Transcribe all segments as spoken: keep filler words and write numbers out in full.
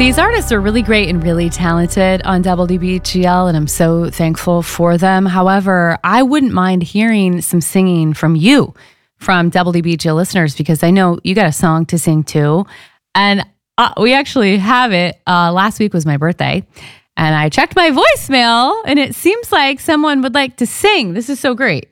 These artists are really great and really talented on W B G L, and I'm so thankful for them. However, I wouldn't mind hearing some singing from you, from W B G L listeners, because I know you got a song to sing too. And uh, we actually have it. Uh, last week was my birthday, and I checked my voicemail, and it seems like someone would like to sing. This is so great.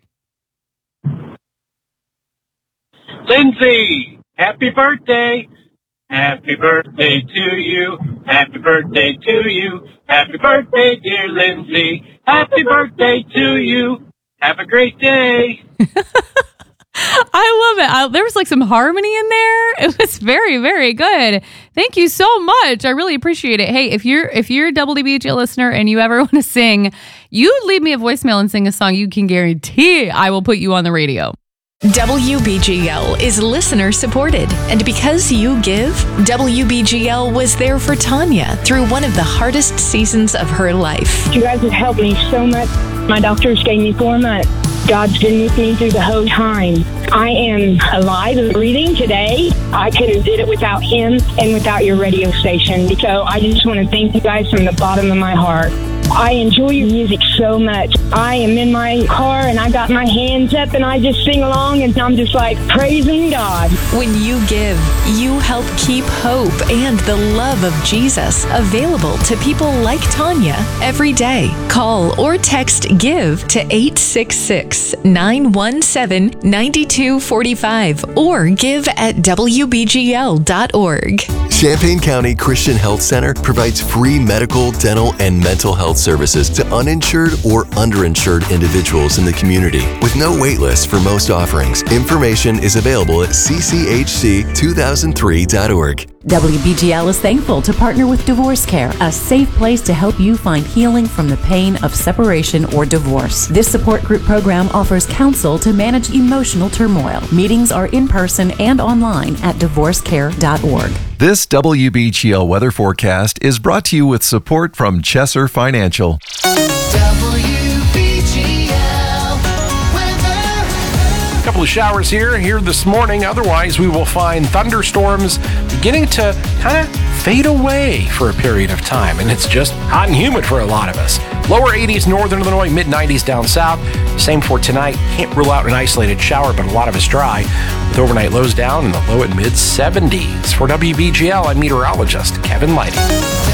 Lindsay, happy birthday. Happy birthday to you. Happy birthday to you. Happy birthday, dear Lindsay. Happy birthday to you. Have a great day. I love it. I, there was like some harmony in there. It was very, very good. Thank you so much. I really appreciate it. Hey, if you're if you're a W B G L listener and you ever want to sing, you leave me a voicemail and sing a song, you can guarantee I will put you on the radio. W B G L is listener supported, and because you give, W B G L was there for Tanya through one of the hardest seasons of her life. You guys have helped me so much. My doctors gave me four months. God's been with me through the whole time. I am alive and breathing today. I couldn't have did it without him and without your radio station. So I just want to thank you guys from the bottom of my heart. I enjoy your music so much. I am in my car and I got my hands up and I just sing along and I'm just like praising God. When you give, you help keep hope and the love of Jesus available to people like Tanya every day. Call or text GIVE to eight six six, nine one seven, nine two four five or give at W B G L dot org. Champaign County Christian Health Center provides free medical, dental, and mental health services to uninsured or underinsured individuals in the community with no wait list for most offerings. Information is available at c c h c two thousand three dot org. W B G L is thankful to partner with Divorce Care, a safe place to help you find healing from the pain of separation or divorce. This support group program offers counsel to manage emotional turmoil. Meetings are in person and online at divorce care dot org. This W B G L weather forecast is brought to you with support from Chesser Financial. W B G L weather. A couple of showers here, here this morning. Otherwise, we will find thunderstorms beginning to kind of fade away for a period of time. And it's just hot and humid for a lot of us. Lower eighties northern Illinois, mid nineties down south. Same for tonight. Can't rule out an isolated shower, but a lot of it's dry. With overnight lows down in the low and mid seventies. For W B G L, I'm meteorologist Kevin Lighty.